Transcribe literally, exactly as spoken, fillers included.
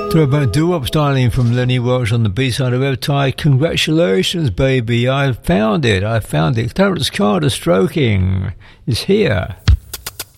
Throwback doo-wop styling from Lenny Welch on the B-side of Riptide. Congratulations, baby. I found it. I found it. Terence Carter Stroking is here.